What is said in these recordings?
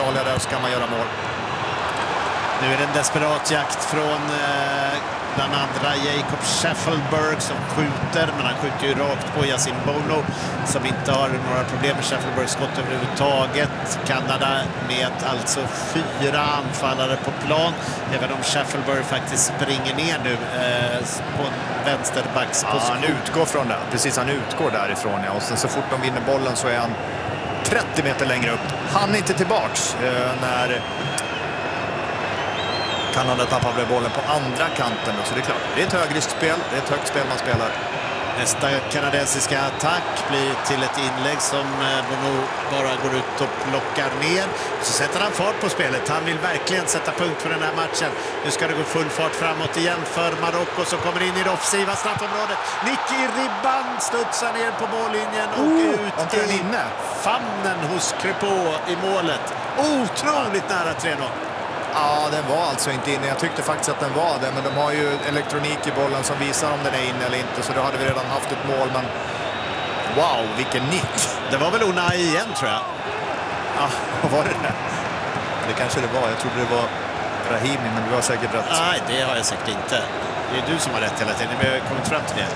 farliga där, så kan man göra mål. Nu är det en desperat jakt från bland andra Jacob Scheffelberg som skjuter, men han skjuter ju rakt på Yasin Bono som inte har några problem med Scheffelbergs skott överhuvudtaget. Kanada med alltså 4 anfallare på plan, även om Scheffelberg faktiskt springer ner nu på en vänsterbacksposition. Ja, han utgår från det. Precis, han utgår därifrån. Ja. Och sen så fort de vinner bollen så är han 30 meter längre upp. Han är inte tillbaks när Kanada tappar bollen på andra kanten. Så det är klart, det är ett högriskspel, det är ett högt spel man spelar. Nästa kanadensiska attack blir till ett inlägg som Bono bara går ut och plockar ner. Så sätter han fart på spelet. Han vill verkligen sätta punkt för den här matchen. Nu ska det gå full fart framåt igen för Marocko som kommer in i det offensiva straffområdet. Nick i ribban, studsar ner på mållinjen och ut i famnen hos Crépeau i målet. Otroligt nära 3-0. Ja, den var alltså inte inne. Jag tyckte faktiskt att den var det, men de har ju elektronik i bollen som visar om den är inne eller inte, så då hade vi redan haft ett mål, men wow, vilken nick. Det var väl Unai igen, tror jag. Ja, vad var det där? Det kanske det var. Jag trodde det var Rahimi, men du har säkert rätt. Nej, det har jag säkert inte. Det är du som har rätt hela tiden, men jag har kommit fram till det.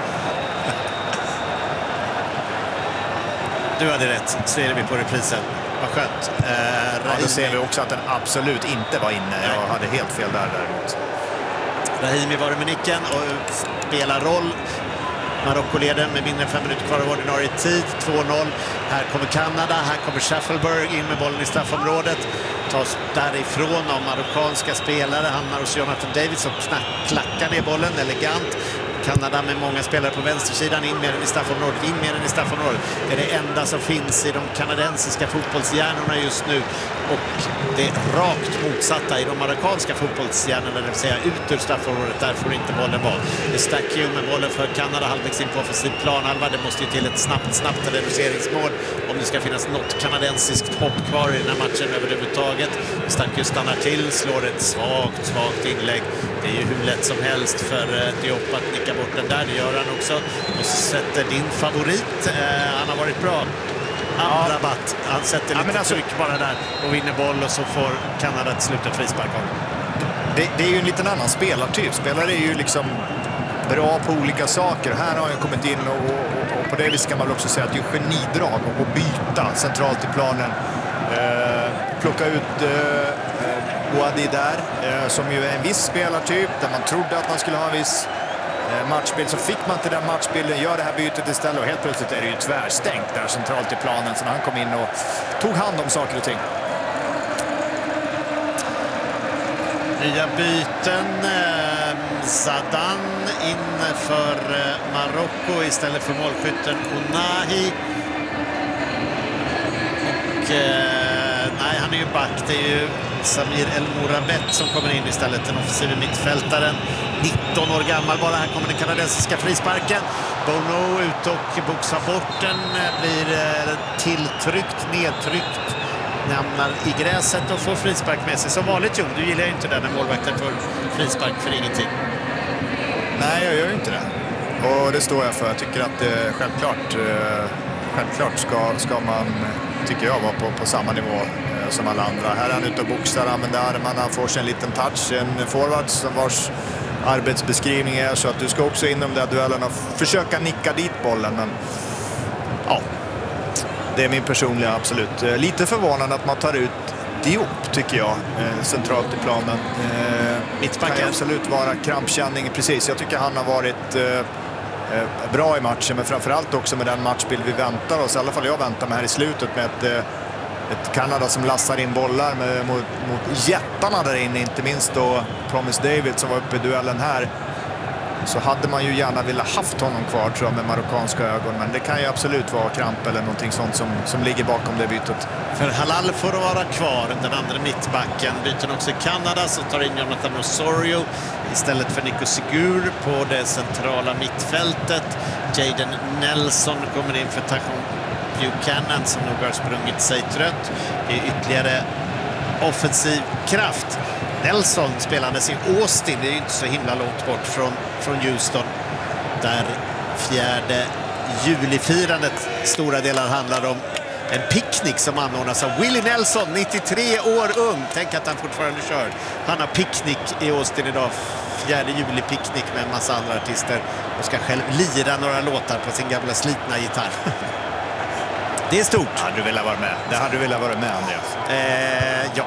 Du hade rätt, ser vi på reprisen. Vad skönt. Ja, då ser vi också att den absolut inte var inne. Jag hade helt fel där däremot. Rahimi var det med nicken och spelar roll. Marocko leder med mindre än 5 minuter kvar av ordinarie tid. 2-0. Här kommer Kanada. Här kommer Scheffelberg in med bollen i straffområdet. Tas därifrån av marockanska spelare. Hamnar hos Jonathan David som klackar ner bollen elegant. Kanada med många spelare på vänstersidan, in med den i straffområdet, in med den i straffområdet. Det är det enda som finns i de kanadensiska fotbollshjärnorna just nu. Och det rakt motsatta i de marockanska fotbollshjärnorna, det vill säga ut ur straffområdet, där får inte bollen vara. Det stack ju med bollen för Kanada halvvägs in på offensiv planhalva. Det måste ju till ett snabbt reduceringsmål om det ska finnas något kanadensiskt hopp kvar i den här matchen överhuvudtaget. Stack ju stannar till, slår ett svagt inlägg. Det är ju hur lätt som helst för Diop att nicka bort den där, det gör han också. Och så sätter din favorit, han har varit bra, Amrabat. Han sätter lite tryck bara där och vinner boll, och så får Kanada till slut en frispark av. Det är ju en liten annan spelartyp. Spelare är ju liksom bra på olika saker. Här har han kommit in och på det viset kan man också säga att det är genidrag att byta centralt i planen. Plocka ut Boadi där, som ju är en viss spelartyp där man trodde att man skulle ha en viss matchbild, så fick man till den matchbilden, gör det här bytet istället, och helt plötsligt är det ju tvärstängt där centralt i planen, så när han kom in och tog hand om saker och ting. Nya byten. Zadan in för Marocko istället för målskytten Unahi. Och nej, han är ju back. Det är ju Samir El Morabet som kommer in istället, den offensiva mittfältaren. 19 år gammal bara. Här kommer den kanadensiska frisparken. Bono ut och boxar bort den. Blir tilltryckt, nedtryckt. Hamnar i gräset och får frispark med sig. Som vanligt, Jon, du gillar ju inte den när målvakten får frispark för ingenting. Nej, jag gör ju inte det. Och det står jag för. Jag tycker att självklart ska man, tycker jag, vara på samma nivå som alla andra. Här är han ute och boxar, använder armarna, får sig en liten touch. En forward som vars arbetsbeskrivning är så att du ska också in i de där duellerna och försöka nicka dit bollen. Men ja, det är min personliga absolut. Lite förvånande att man tar ut Diop, tycker jag, centralt i planen. Mittbacken kan absolut vara krampkänning, precis. Jag tycker han har varit bra i matchen, men framförallt också med den matchbild vi väntar oss. I alla fall jag väntar mig här i slutet med ett Kanada som lassar in bollar mot jättarna där inne, inte minst då Promise David som var uppe i duellen här. Så hade man ju gärna velat haft honom kvar, tror jag, med marockanska ögon. Men det kan ju absolut vara kramp eller någonting sånt som ligger bakom det bytet. För Halal får att vara kvar, den andra mittbacken. Byter också Kanada, som tar in Jonathan Osorio istället för Nico Sigur på det centrala mittfältet. Jaden Nelson kommer in för Tachon Buchanan som nog har sprungit sig trött. Det är ytterligare offensiv kraft. Nelson spelades i Austin, det är ju inte så himla långt bort från Houston, där 4 juli-firandet stora delar handlar om. En picknick som anordnas av Willie Nelson, 93 år ung. Tänk att han fortfarande kör. Han har picknick i Austin idag. 4 juli-picknick med en massa andra artister. Och ska själv lira några låtar på sin gamla slitna gitarr. Det är stort. Ja, du vill vara med. Det hade du velat vara med, Andreas. Ja.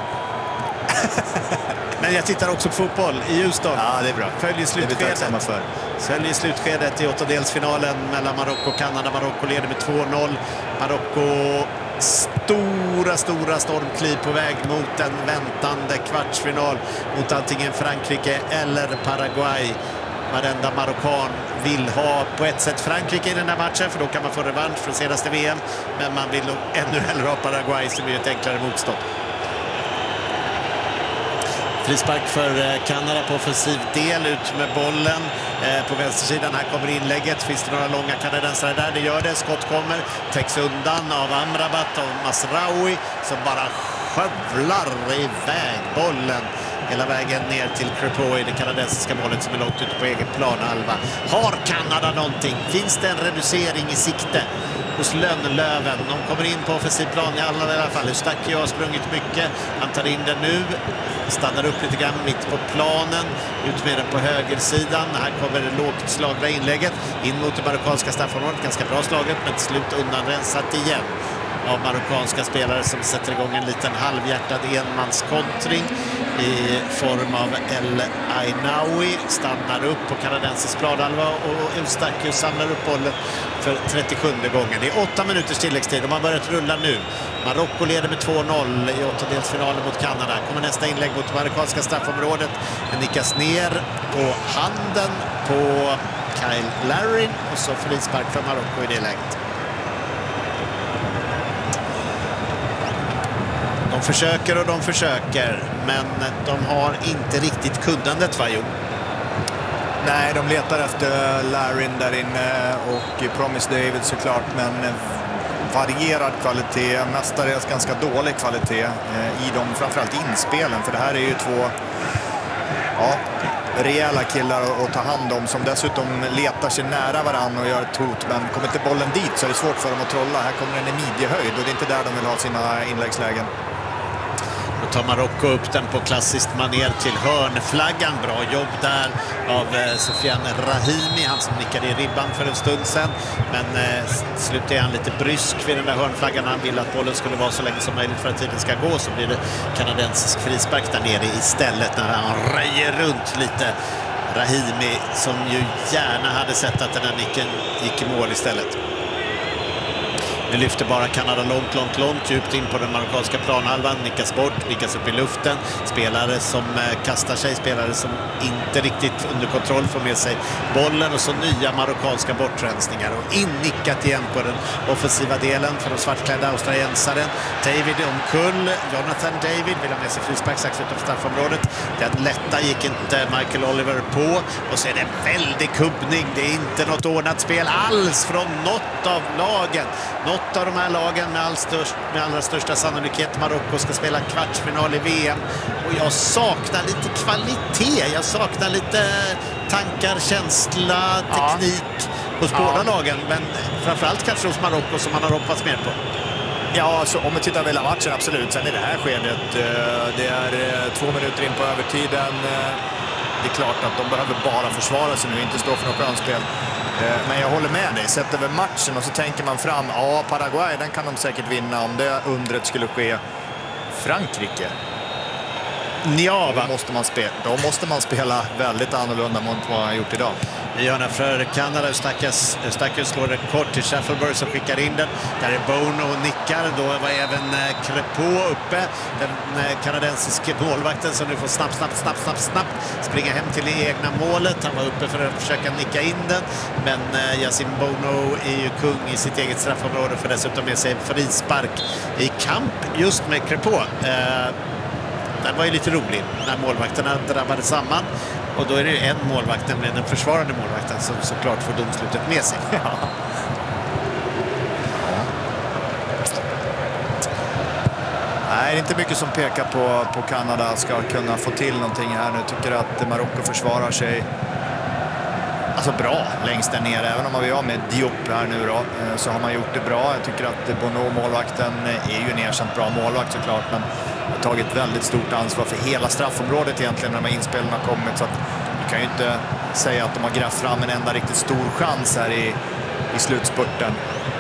Men jag tittar också på fotboll i Houston. Ja, det är bra. Följer slutskedet. Följer slutskedet i åttondelsfinalen mellan Marocko och Kanada. Marocko leder med 2-0. Marocko stora stormkliv på väg mot en väntande kvartsfinal mot antingen Frankrike eller Paraguay. Varenda marockan vill ha på ett sätt Frankrike i den här matchen, för då kan man få revansch från senaste VM. Men man vill nog ännu hellre ha Paraguay som är ett enklare motstånd. Frispark för Kanada på offensiv del, ut med bollen på vänstersidan. Här kommer inlägget. Finns det några långa kanadensare där? Det gör det. Skott kommer. Täcks undan av Amrabat och Masraoui som bara skövlar iväg bollen hela vägen ner till Crépeau i det kanadensiska målet som är långt ute på egen planhalva. Har Kanada någonting? Finns det en reducering i sikte hos Lönnlöven? De kommer in på offensiv plan i alla fall. Eustáquio har sprungit mycket. Han tar in den nu. Stannar upp lite grann mitt på planen. Ut med den på högersidan. Här kommer det lågt slagna inlägget. In mot det marockanska straffområdet. Ganska bra slaget, men till slut undanrensat igen av marockanska spelare som sätter igång en liten halvhjärtad enmanskontring i form av El Ainaoui. Stannar upp på kanadensisk planhalva och Eustáquio samlar upp bollen för 37:e gången. Det är 8 minuters tilläggstid och man börjat rulla nu. Marocko leder med 2-0 i åttondelsfinalen mot Kanada. Kommer nästa inlägg mot marockanska straffområdet. Den nickas ner på handen på Kyle Larin och så frispark för Marocko i det läget. De försöker, men de har inte riktigt kunnandet, va, Jo? Nej, de letar efter Larin där inne och Promise David såklart, men varierad kvalitet, mestadels ganska dålig kvalitet i de framförallt inspelen, för det här är ju två rejäla killar att ta hand om som dessutom letar sig nära varann och gör ett hot, men kommer inte bollen dit så är det svårt för dem att trolla. Här kommer den i midjehöjd och det är inte där de vill ha sina inläggslägen. Då tar Marocko upp den på klassiskt manér till hörnflaggan. Bra jobb där av Sofiane Rahimi, han som nickade i ribban för en stund sedan. Men slut är han lite brysk vid den där hörnflaggan. Han vill att bollen skulle vara så länge som möjligt för att tiden ska gå, så blir det kanadensisk frispark där nere istället när han röjer runt lite. Rahimi som ju gärna hade sett att den här nicken gick i mål istället. Nu lyfter bara Kanada långt djupt in på den marockanska planhalvan. Nickas bort, nickas upp i luften. Spelare som kastar sig, spelare som inte riktigt under kontroll får med sig bollen. Och så nya marockanska bortrensningar. Och innickat igen på den offensiva delen för de svartklädda australiensaren. David omkull. Jonathan David vill ha med sig frispark strax utanför straffområdet. Den lätta gick inte Michael Oliver på. Och så är det en väldig kubbning. Det är inte något ordnat spel alls från något av lagen. Något av de här lagen med allra största sannolikhet. Marocko ska spela kvartsfinal i VM. Och jag saknar lite kvalitet. Jag saknar lite tankar, känsla, teknik hos båda lagen. Men framförallt kanske hos Marocko som man har hoppats mer på. Ja, alltså, om vi tittar på hela matchen, absolut. Sen i det här skedet, det är 2 minuter in på övertiden. Det är klart att de behöver bara försvara sig nu, inte stå för något skönspel. Men jag håller med dig, sett över matchen och så tänker man fram, Paraguay, den kan de säkert vinna om det undret skulle ske. Frankrike. Ja, va? Då måste man spela väldigt annorlunda mot vad man har gjort idag. Vi gör för Kanada. Eustáquio slår den kort till Sheffield som skickar in den. Där är Bono och nickar. Då var även Crépeau uppe. Den kanadensiska målvakten som nu får snabbt springa hem till det egna målet. Han var uppe för att försöka nicka in den. Men Yassine Bono är ju kung i sitt eget straffområde för dessutom med sig en frispark i kamp just med Crépeau. Den var ju lite rolig när målvakterna drabbade samman. Och då är det ju en målvakt, nämligen den försvarande målvakten, som såklart får domslutet med sig. Nej, det är inte mycket som pekar på Kanada ska kunna få till någonting här nu. Tycker att Marocko försvarar sig Alltså bra längst där nere, även om man vill ha med Diop här nu då, så har man gjort det bra. Jag tycker att Bono, målvakten, är ju en erkänt bra målvakt såklart, men har tagit väldigt stort ansvar för hela straffområdet egentligen när de här inspelen har kommit, så att vi kan ju inte säga att de har grävt fram en enda riktigt stor chans här i slutspurten.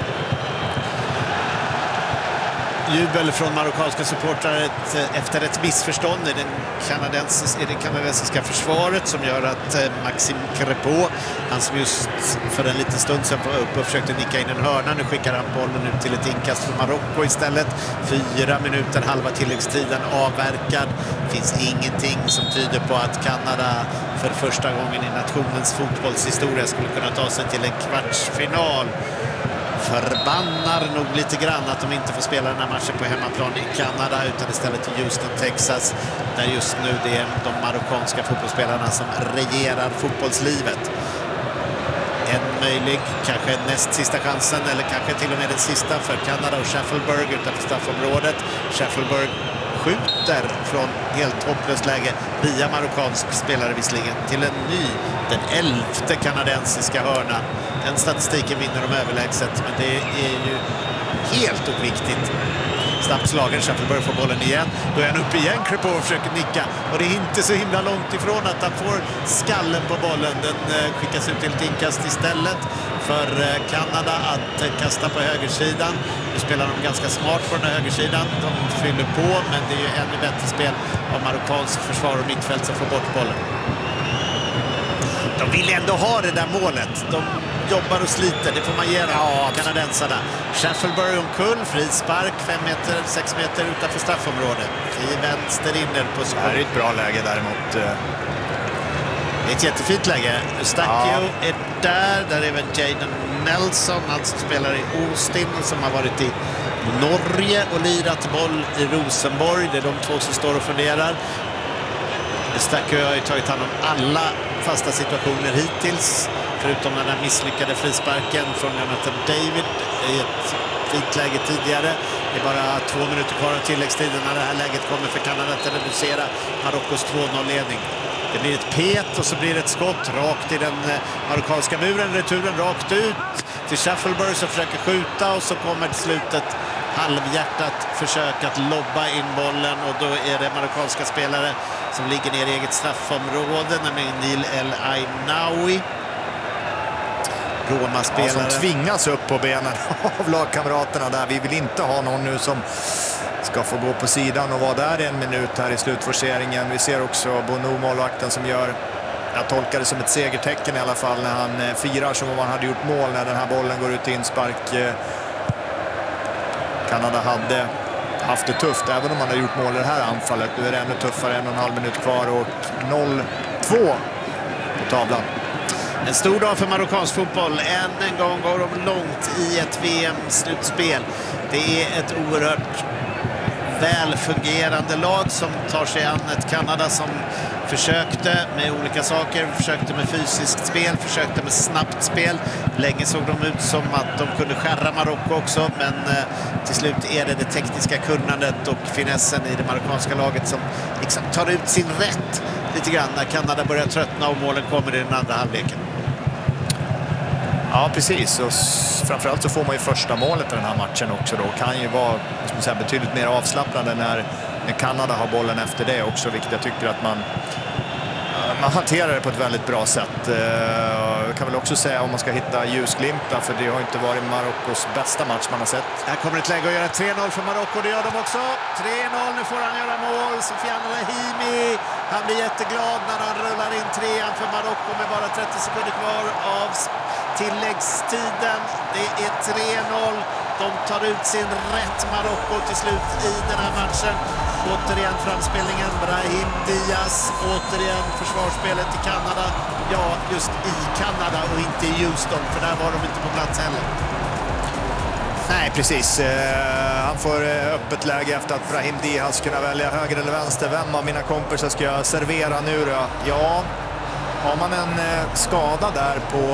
Jubel från marockanska supportrar efter ett missförstånd i det kanadensiska försvaret som gör att Maxime Crépeau, han som just för en liten stund sedan var uppe och försökte nicka in en hörna, nu skickar han bollen ut till ett inkast från Marocko istället. 4 minuter, halva tilläggstiden avverkad. Det finns ingenting som tyder på att Kanada för första gången i nationens fotbollshistoria skulle kunna ta sig till en kvartsfinal. Förbannar nog lite grann att de inte får spela den här matchen på hemmaplan i Kanada utan istället i Houston, Texas, där just nu det är de marockanska fotbollsspelarna som regerar fotbollslivet. En möjlig, kanske näst sista chansen eller kanske till och med den sista för Kanada och Shaffelburg utanför straffområdet. Shaffelburg skjuter från helt hopplöst läge via marockansk spelare visserligen till en ny, den 11:e kanadensiska hörnan. Den statistiken vinner de överlägset, men det är ju helt oviktigt. Snabbslagen, Shaffelburg får bollen igen. Då är han upp igen, Crépeau försöker nicka. Och det är inte så himla långt ifrån att han får skallen på bollen. Den skickas ut till ett inkast istället för Kanada att kasta på högersidan. Nu spelar de ganska smart på den här högersidan. De fyller på, men det är ju ännu bättre spel av marockansk försvar och mittfält som får bort bollen. De vill ändå ha det där målet. De jobbar och sliter, det får man ge kanadensarna. Shaffelburg omkull, frispark 6 meter utanför straffområdet. I vänster inner position. Det här är ett bra läge däremot. Det är ett jättefint läge. Eustáquio är där är även Jadon Nelson, han som spelar i Austin och som har varit i Norge och lirat boll i Rosenborg. Det är de två som står och funderar. Eustáquio har ju tagit hand om alla fasta situationer hittills, förutom den där misslyckade frisparken från Jonathan David i ett fint läge tidigare. Det är bara 2 minuter kvar av tilläggstiden när det här läget kommer för Kanada att reducera Marockos 2-0-ledning. Det blir ett pet och så blir det ett skott rakt i den marockanska muren. Returen rakt ut till Shaffelburg som försöker skjuta och så kommer till slutet halvhjärtat försök att lobba in bollen och då är det marockanska spelare som ligger ner i eget straffområde, nämligen Neil El Ainaoui. Roma-spelare. Som tvingas upp på benen av lagkamraterna där. Vi vill inte ha någon nu som ska få gå på sidan och vara där 1 minut här i slutforceringen. Vi ser också Bono, målvakten, som gör, jag tolkar det som ett segertecken i alla fall, när han firar som om han hade gjort mål när den här bollen går ut i inspark. Kanada hade haft det tufft även om man hade gjort mål i det här anfallet. Nu är det ännu tuffare, 1,5 minut kvar och 0-2 på tavlan. En stor dag för marockansk fotboll. Än en gång går de långt i ett VM-slutspel. Det är ett oerhört välfungerande lag som tar sig an ett Kanada som försökte med olika saker. Försökte med fysiskt spel, försökte med snabbt spel. Länge såg de ut som att de kunde skärra Marocko också, men till slut är det tekniska kunnandet och finessen i det marockanska laget som liksom tar ut sin rätt lite grann när Kanada börjar tröttna och målen kommer i den andra halvleken. Ja, precis. Och framförallt så får man ju första målet i den här matchen också då. Kan ju vara betydligt mer avslappnande när Kanada har bollen efter det också, vilket jag tycker att man hanterar det på ett väldigt bra sätt. Jag kan väl också säga om man ska hitta ljusglimtar, för det har inte varit Marockos bästa match man har sett. Här kommer ett läge att göra 3-0 för Marocko, det gör de också. 3-0, nu får han göra mål. Sofiane Lahimi, han blir jätteglad när han rullar in 3-an för Marocko med bara 30 sekunder kvar av tilläggstiden. Det är 3-0. De tar ut sin rätt, Marocko, till slut i den här matchen. Återigen framspelningen, Brahim Diaz. Återigen försvarsspelet i Kanada. Ja, just i Kanada och inte i Houston, för där var de inte på plats heller. Nej, precis. Han får öppet läge efter att Brahim Diaz kunna välja höger eller vänster. Vem av mina kompisar ska jag servera nu då? Ja, har man en skada där på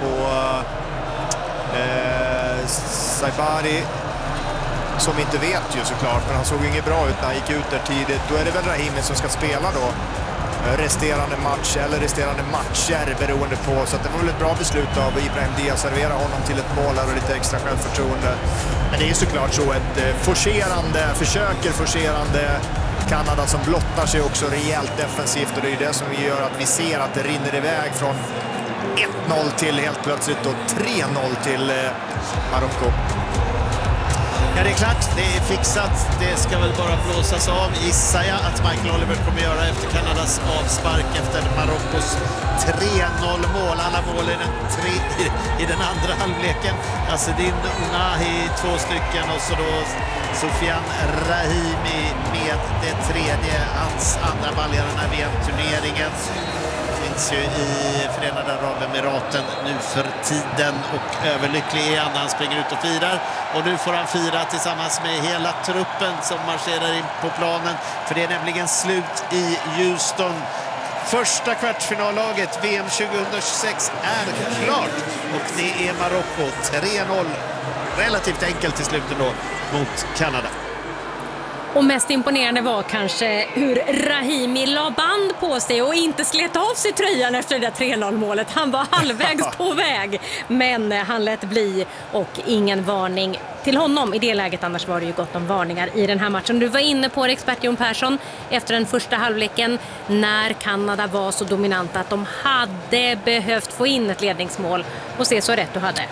Saibari, som vi inte vet ju såklart, men han såg inget bra ut när han gick ut där tidigt. Då är det väl Rahimi som ska spela då. resterande match eller resterande matcher beroende på. Så att det var väl ett bra beslut av Ibrahim Diaz att servera honom till ett mål och lite extra självförtroende. Men det är ju såklart så ett forcerande Kanada som blottar sig också rejält defensivt, och det är ju det som gör att vi ser att det rinner iväg från 1-0 till helt plötsligt och 3-0 till Marocko. Ja, det är klart, det är fixat. Det ska väl bara blåsas av, gissar jag att Michael Oliver kommer göra efter Kanadas avspark efter Marockos 3-0-mål. Alla mål i den andra halvleken. Azzedine Ounahi 2 stycken och så då Soufiane Rahimi med det tredje, hans andra baljare i den här VM-turneringen. Finns ju i Förenade Arabemiraten nu för tiden och överlycklig är han springer ut och firar. Och nu får han fira tillsammans med hela truppen som marscherar in på planen. För det är nämligen slut i Houston. Första kvartsfinallaget VM 2026 är klart och det är Marocko 3-0. Relativt enkelt till slut då mot Kanada. Och mest imponerande var kanske hur Rahimi la band på sig och inte slet av sig tröjan efter det där 3-0-målet. Han var halvvägs på väg, men han lät bli och ingen varning till honom i det läget. Annars var det ju gott om varningar i den här matchen. Du var inne på det, expert Jon Persson, efter den första halvleken när Kanada var så dominanta att de hade behövt få in ett ledningsmål, och se så rätt du hade.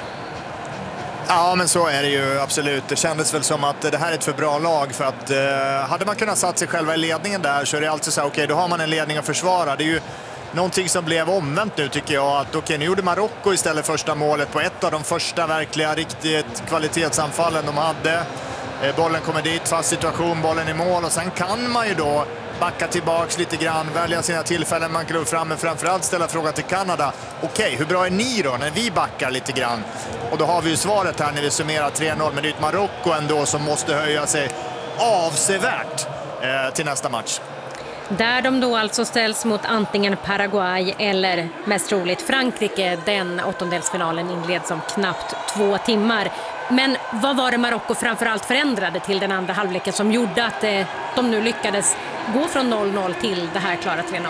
Ja, men så är det ju absolut. Det kändes väl som att det här är ett för bra lag för att hade man kunnat satt sig själva i ledningen där så är det alltid så här, okej, då har man en ledning att försvara. Det är ju någonting som blev omvänt nu tycker jag, att okej, nu gjorde Marocko istället första målet på ett av de första verkliga riktigt kvalitetsanfallen de hade. Bollen kommer dit, fast situation, bollen i mål, och sen kan man ju då backa tillbaks lite grann, välja sina tillfällen man kan fram, men framförallt ställa frågan till Kanada. Okej, hur bra är ni då när vi backar lite grann? Och då har vi ju svaret här när vi summerar 3-0, men det är ett Marocko ändå som måste höja sig avsevärt till nästa match. Där de då alltså ställs mot antingen Paraguay eller mest troligt Frankrike. Den åttondelsfinalen inleds om knappt 2 timmar. Men vad var det Marocko framförallt förändrade till den andra halvleken som gjorde att de nu lyckades gå från 0-0 till det här klara 3-0?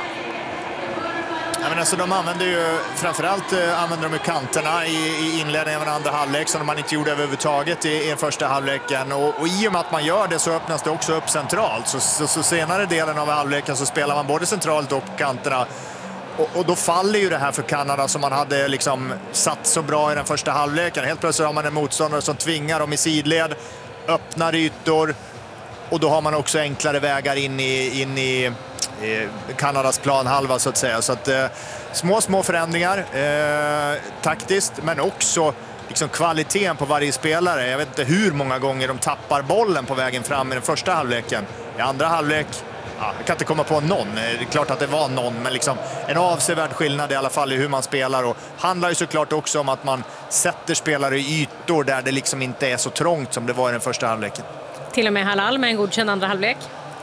Ja, men alltså, de använder ju framförallt använder de ju kanterna i inledningen av den andra halvlek som man inte gjorde överhuvudtaget i första halvleken, och i och med att man gör det så öppnas det också upp centralt, så senare delen av halvleken så spelar man både centralt och kanterna, och då faller ju det här för Kanada som man hade liksom satt så bra i den första halvleken. Helt plötsligt har man en motståndare som tvingar dem i sidled, öppnar ytor, och då har man också enklare vägar in i Kanadas planhalva så att säga. Så att små förändringar taktiskt, men också liksom kvaliteten på varje spelare. Jag vet inte hur många gånger de tappar bollen på vägen fram i den första halvleken. I andra halvlek, jag kan inte komma på någon. Det är klart att det var någon, men liksom en avsevärd skillnad i alla fall i hur man spelar, och handlar ju såklart också om att man sätter spelare i ytor där det liksom inte är så trångt som det var i den första halvleken. Till och med Halal med en godkänd andra halvlek.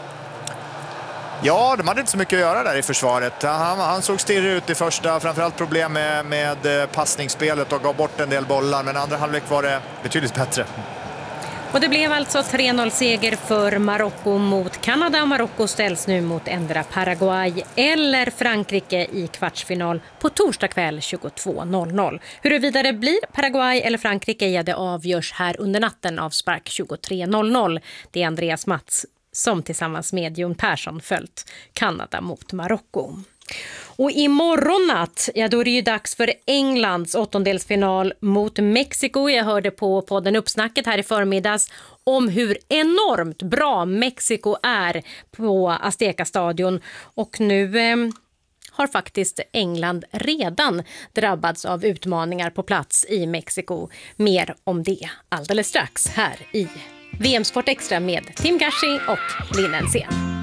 Ja, de hade inte så mycket att göra där i försvaret. Han såg stirrig ut i första, framförallt problem med passningsspelet och gav bort en del bollar, men andra halvlek var det betydligt bättre. Och det blev alltså 3-0-seger för Marocko mot Kanada. Marocko ställs nu mot ändra Paraguay eller Frankrike i kvartsfinal på torsdag kväll 22.00. Huruvida det blir Paraguay eller Frankrike, det avgörs här under natten av spark 23.00. Det är Andreas Mats som tillsammans med Jon Persson följt Kanada mot Marocko. Och imorgon natt, då är det ju dags för Englands åttondelsfinal mot Mexiko. Jag hörde på podden Uppsnacket här i förmiddags om hur enormt bra Mexiko är på Azteca-stadion. Och nu har faktiskt England redan drabbats av utmaningar på plats i Mexiko. Mer om det alldeles strax här i VM Sport Extra med Tim Gashi och Linn Ensén.